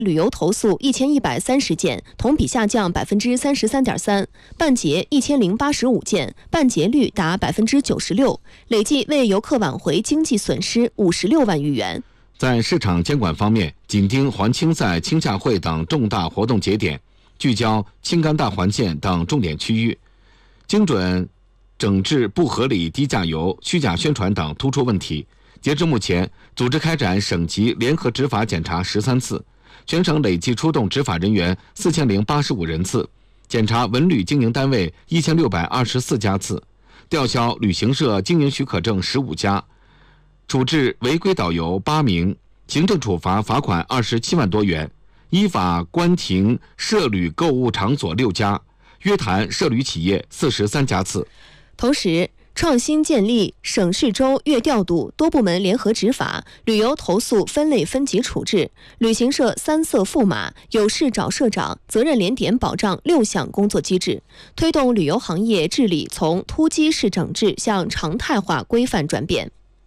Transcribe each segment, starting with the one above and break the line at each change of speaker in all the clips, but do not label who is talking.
旅游投诉1130件，同比下降33.3%，办结1085件，办结率达96%，累计为游客挽回经济损失56万余元。
在市场监管方面，紧盯环青赛、青夏会等重大活动节点，聚焦青甘大环线等重点区域，精准整治不合理低价游、虚假宣传等突出问题。截至目前，组织开展省级联合执法检查13次，全省累计出动执法人员4085人次，检查文旅经营单位1624家次，吊销旅行社经营许可证15家，处置违规导游8名，行政处罚罚款27万多元，依法关停涉旅购物场所6家，约谈涉旅企业43家次。
同时，创新建立省市州月调度，多部门联合执法，旅游投诉分类分级处置，旅行社3色赋码，有事找社长，责任连点保障6项工作机制，推动旅游行业治理从突击式整治向常态化规范转变。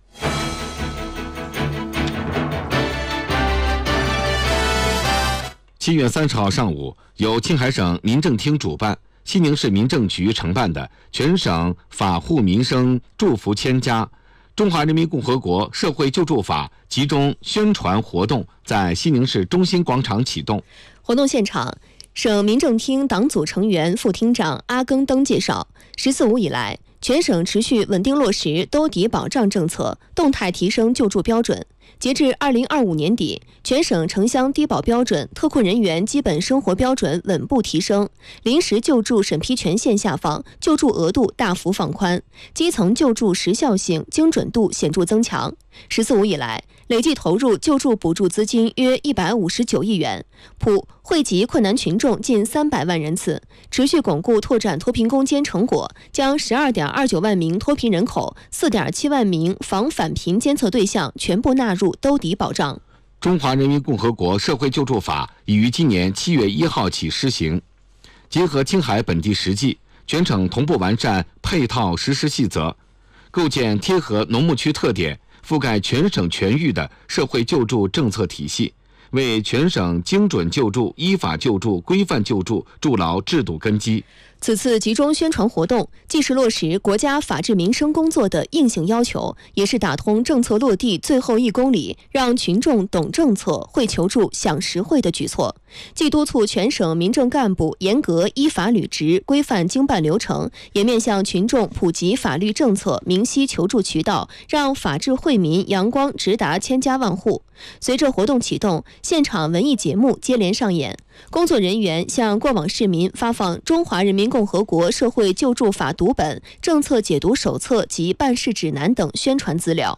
7月30号上午，由青海省民政厅主办，西宁市民政局承办的全省法护民生祝福千家中华人民共和国社会救助法集中宣传活动在西宁市中心广场启动。
活动现场，省民政厅党组成员、副厅长阿更登介绍，14五以来，全省持续稳定落实兜底保障政策，动态提升救助标准。截至2025年底，全省城乡低保标准、特困人员基本生活标准稳步提升，临时救助审批权限下放，救助额度大幅放宽，基层救助时效性、精准度显著增强。14五以来，累计投入救助补助资金约159亿元，普惠及困难群众近300万人次，持续巩固拓展脱贫攻坚成果，将12.29万名脱贫人口、4.7万名防返贫监测对象全部纳入兜底保障。
中华人民共和国社会救助法已于今年7月1号起施行，结合青海本地实际，全省同步完善配套实施细则，构建贴合农牧区特点、覆盖全省全域的社会救助政策体系，为全省精准救助、依法救助、规范救助筑牢制度根基。
此次集中宣传活动，既是落实国家法治民生工作的硬性要求，也是打通政策落地最后1公里，让群众懂政策、会求助、享实惠的举措。既督促全省民政干部严格依法履职、规范经办流程，也面向群众普及法律政策、明晰求助渠道，让法治惠民阳光直达千家万户。随着活动启动，现场文艺节目接连上演，工作人员向过往市民发放《中华人民共和国社会救助法》读本、政策解读手册及办事指南等宣传资料。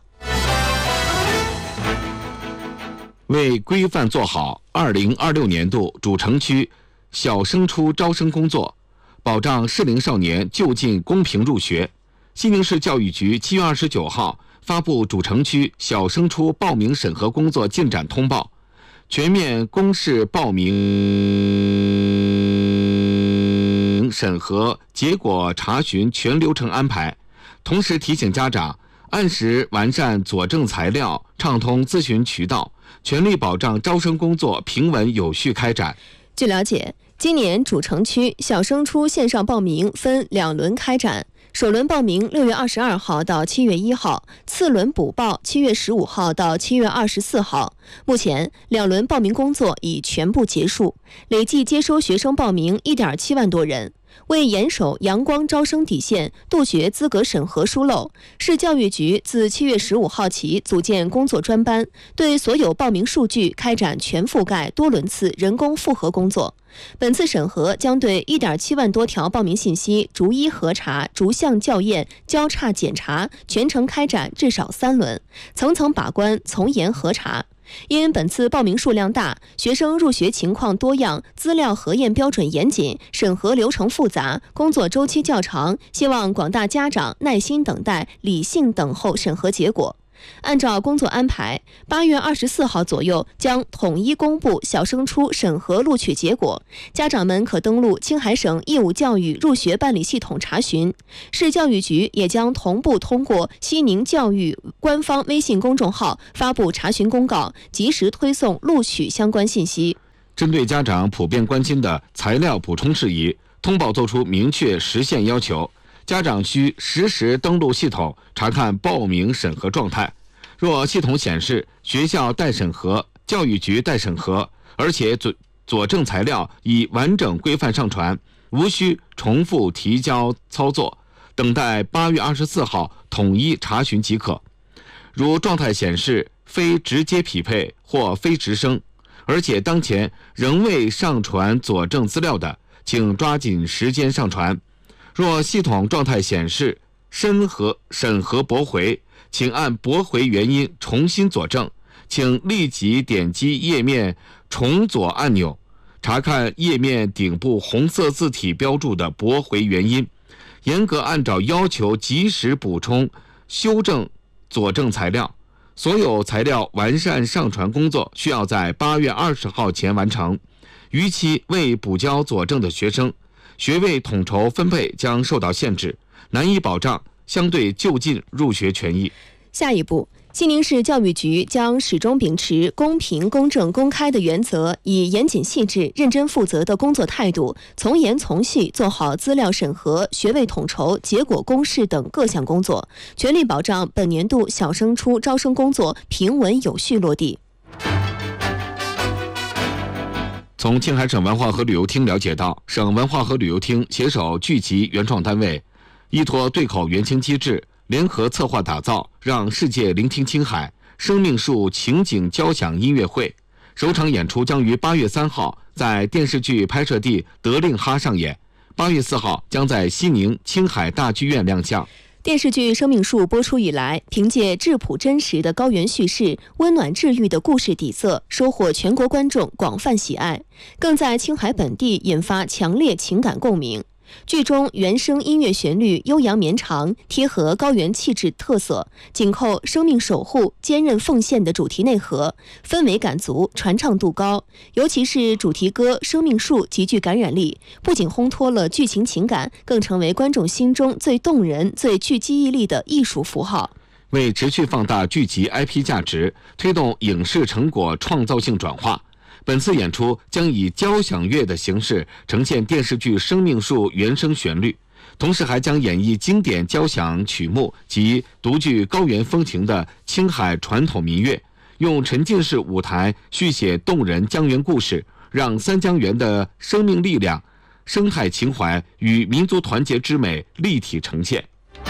为规范做好2026年度主城区小升初招生工作，保障适龄少年就近公平入学，西宁市教育局7月29号发布主城区小升初报名审核工作进展通报，全面公示报名审核结果查询全流程安排，同时提醒家长按时完善佐证材料，畅通咨询渠道，全力保障招生工作平稳有序开展。
据了解，今年主城区小升初线上报名分2轮开展，首轮报名6月22号到7月1号，次轮补报7月15号到7月24号。目前2轮报名工作已全部结束，累计接收学生报名1.7万多人。为严守阳光招生底线，杜绝资格审核疏漏，市教育局自7月15号起组建工作专班，对所有报名数据开展全覆盖多轮次人工复核工作。本次审核将对1.7万多条报名信息逐一核查、逐项校验、交叉检查，全程开展至少3轮，层层把关，从严核查。因本次报名数量大，学生入学情况多样，资料核验标准严谨，审核流程复杂，工作周期较长，希望广大家长耐心等待，理性等候审核结果。按照工作安排，8月24号左右将统一公布小升初审核录取结果，家长们可登录青海省义务教育入学办理系统查询。市教育局也将同步通过西宁教育官方微信公众号发布查询公告，及时推送录取相关信息。
针对家长普遍关心的材料补充事宜，通报作出明确实现要求。家长需实时登录系统查看报名审核状态。若系统显示学校待审核、教育局待审核，而且佐证材料已完整规范上传，无需重复提交操作，等待8月24号统一查询即可。如状态显示非直接匹配或非直升，而且当前仍未上传佐证资料的，请抓紧时间上传。若系统状态显示审核驳回，请按驳回原因重新佐证，请立即点击页面重佐按钮，查看页面顶部红色字体标注的驳回原因，严格按照要求及时补充、修正、佐证材料。所有材料完善上传工作需要在8月20号前完成。逾期未补交佐证的学生，学位统筹分配将受到限制，难以保障相对就近入学权益。
下一步，西宁市教育局将始终秉持公平、公正、公开的原则，以严谨细致、认真负责的工作态度，从严从细做好资料审核、学位统筹、结果公示等各项工作，全力保障本年度小升初招生工作平稳有序落地。
从青海省文化和旅游厅了解到，省文化和旅游厅携手聚集原创单位，依托对口援青机制，联合策划打造让世界聆听青海生命树情景交响音乐会。首场演出将于8月3号在电视剧拍摄地德令哈上演，8月4号将在西宁青海大剧院亮相。
电视剧《生命树》播出以来，凭借质朴真实的高原叙事、温暖治愈的故事底色，收获全国观众广泛喜爱，更在青海本地引发强烈情感共鸣。剧中原声音乐旋律悠扬绵长，贴合高原气质特色，紧扣生命守护、坚韧奉献的主题内核，氛围感足，传唱度高。尤其是主题歌《生命树》极具感染力，不仅烘托了剧情情感，更成为观众心中最动人、最具记忆力的艺术符号。
为持续放大剧集 IP 价值，推动影视成果创造性转化，本次演出将以交响乐的形式呈现电视剧《生命树》原声旋律，同时还将演绎经典交响曲目及独具高原风情的青海传统民乐，用沉浸式舞台续写动人江源故事，让三江源的生命力量、生态情怀与民族团结之美立体呈现。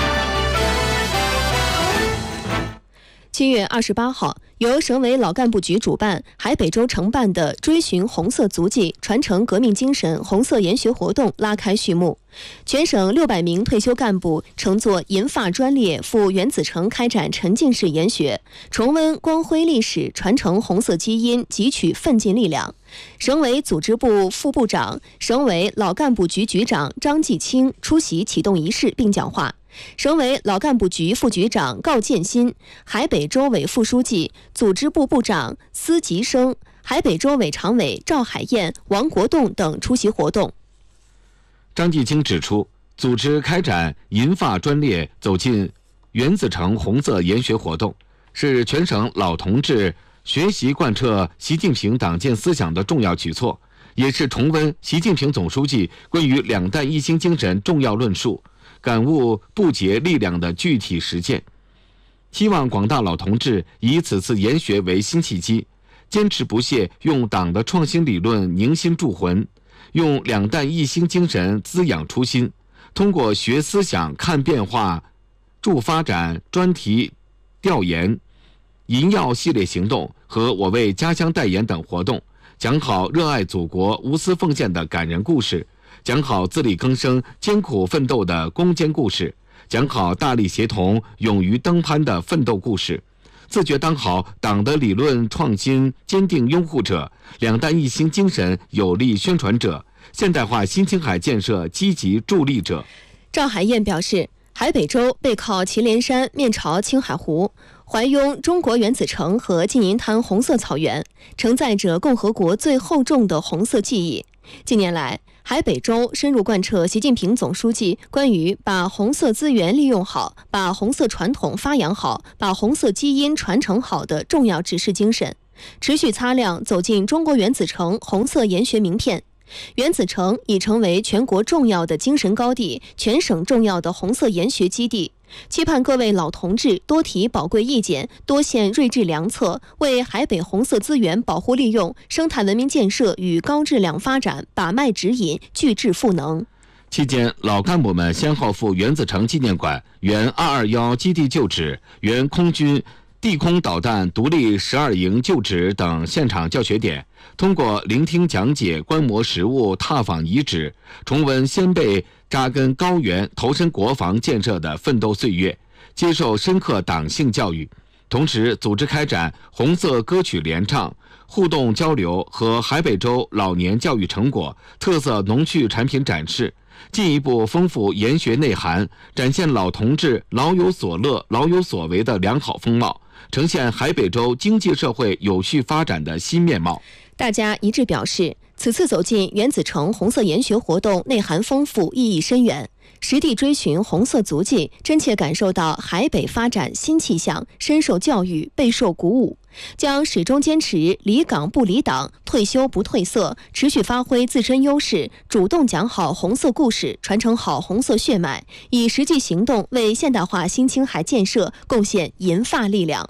7月28号，由省委老干部局主办、海北州承办的追寻红色足迹、传承革命精神红色研学活动拉开序幕。全省600名退休干部乘坐银发专列赴原子城开展沉浸式研学，重温光辉历史，传承红色基因，汲取奋进力量。省委组织部副部长、省委老干部局局长张继清出席启动仪式并讲话。省委老干部局副局长郜建新、海北州委副书记、组织部部长司吉生、海北州委常委赵海燕、王国栋等出席活动。
张继清指出，组织开展银发专列走进原子城红色研学活动，是全省老同志学习贯彻习近平党建思想的重要举措，也是重温习近平总书记关于两弹一星精神重要论述，感悟不竭力量的具体实践。希望广大老同志以此次研学为新契机，坚持不懈用党的创新理论凝心铸魂，用两弹一星精神滋养初心，通过学思想、看变化、助发展专题调研、银耀系列行动和我为家乡代言等活动，讲好热爱祖国、无私奉献的感人故事，讲好自力更生、艰苦奋斗的攻坚故事，讲好大力协同、勇于登攀的奋斗故事，自觉当好党的理论创新坚定拥护者、两弹一星精神有力宣传者、现代化新青海建设积极助力者。
赵海燕表示，海北州背靠祁连山，面朝青海湖，怀拥中国原子城和金银滩红色草原，承载着共和国最厚重的红色记忆。近年来，海北州深入贯彻习近平总书记关于把红色资源利用好、把红色传统发扬好、把红色基因传承好的重要指示精神， 持续擦亮走进中国原子城红色研学名片。原子城已成为全国重要的精神高地，全省重要的红色研学基地。期盼各位老同志多提宝贵意见，多献睿智良策，为海北红色资源保护利用、生态文明建设与高质量发展把脉指引，巨智赋能。
期间，老干部们先后赴原子城纪念馆、原221基地旧址、原空军地空导弹独立12营旧址等现场教学点，通过聆听讲解、观摩实物、踏访遗址，重温先辈扎根高原、投身国防建设的奋斗岁月，接受深刻党性教育。同时，组织开展红色歌曲联唱、互动交流和海北州老年教育成果、特色农趣产品展示，进一步丰富研学内涵，展现老同志老有所乐、老有所为的良好风貌，呈现海北州经济社会有序发展的新面貌。
大家一致表示，此次走进原子城红色研学活动内涵丰富，意义深远，实地追寻红色足迹，真切感受到海北发展新气象，深受教育，备受鼓舞，将始终坚持离岗不离党，退休不褪色，持续发挥自身优势，主动讲好红色故事，传承好红色血脉，以实际行动为现代化新青海建设贡献银发力量。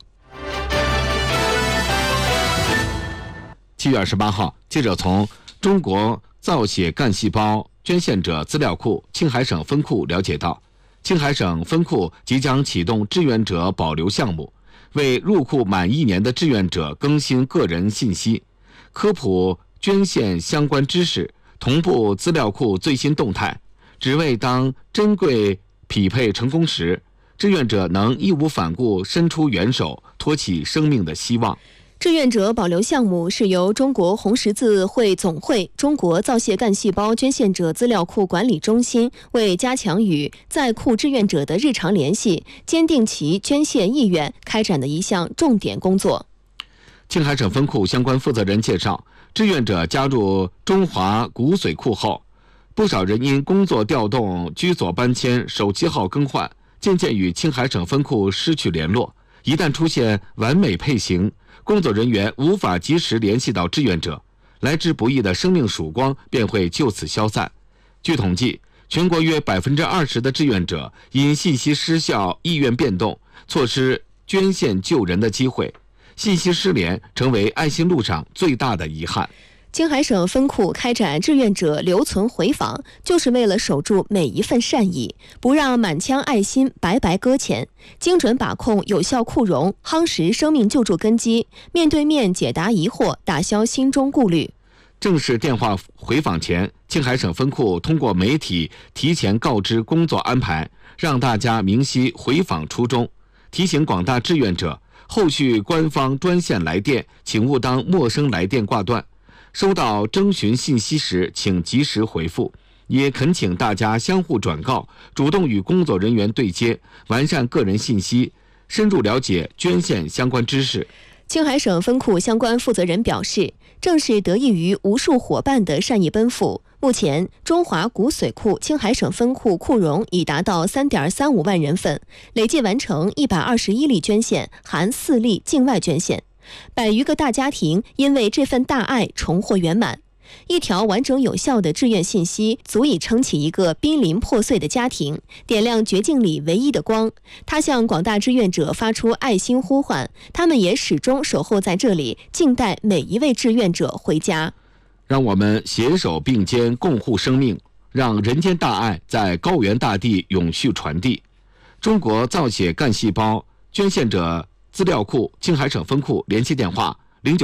7月28号，记者从中国造血干细胞捐献者资料库青海省分库了解到，青海省分库即将启动志愿者保留项目，为入库满1年的志愿者更新个人信息，科普捐献相关知识，同步资料库最新动态，只为当珍贵匹配成功时，志愿者能义无反顾伸出援手，托起生命的希望。
志愿者保留项目是由中国红十字会总会、中国造血干细胞捐献者资料库管理中心为加强与在库志愿者的日常联系，坚定其捐献意愿开展的一项重点工作。
青海省分库相关负责人介绍，志愿者加入中华骨髓库后，不少人因工作调动、居所搬迁、手机号更换，渐渐与青海省分库失去联络。一旦出现完美配型，工作人员无法及时联系到志愿者，来之不易的生命曙光便会就此消散。据统计，全国约20%的志愿者因信息失效、意愿变动，错失捐献救人的机会，信息失联成为爱心路上最大的遗憾。
青海省分库开展志愿者留存回访，就是为了守住每一份善意，不让满腔爱心白白搁浅，精准把控有效库容，夯实生命救助根基，面对面解答疑惑，打消心中顾虑。
正式电话回访前，青海省分库通过媒体提前告知工作安排，让大家明晰回访初衷，提醒广大志愿者，后续官方专线来电请勿当陌生来电挂断，收到征询信息时请及时回复，也恳请大家相互转告，主动与工作人员对接，完善个人信息，深入了解捐献相关知识。
青海省分库相关负责人表示，正是得益于无数伙伴的善意奔赴，目前中华骨髓库青海省分库库容已达到3.35万人份，累计完成121例捐献，含4例境外捐献。100余个大家庭因为这份大爱重获圆满，一条完整有效的志愿信息足以撑起一个濒临破碎的家庭，点亮绝境里唯一的光。它向广大志愿者发出爱心呼唤，他们也始终守候在这里，静待每一位志愿者回家。
让我们携手并肩，共护生命，让人间大爱在高原大地永续传递。中国造血干细胞捐献者资料库青海省分库联系电话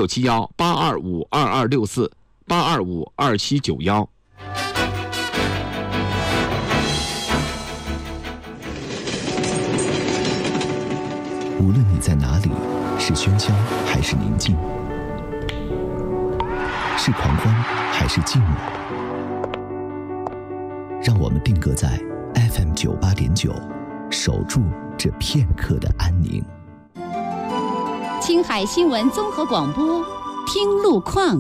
0971-825-2264 825-2791。
无论你在哪里，是喧嚣还是宁静，是狂欢还是静默，让我们定格在 FM 98.9，守住这片刻的安宁。
青海新闻综合广播，听路况。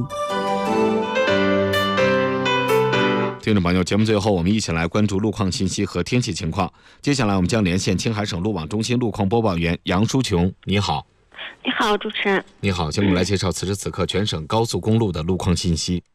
听众朋友，节目最后我们一起来关注路况信息和天气情况。接下来我们将连线青海省路网中心路况播报员杨淑琼，你好。
你好，主持人。
你好，请我们来介绍此时此刻全省高速公路的路况信息。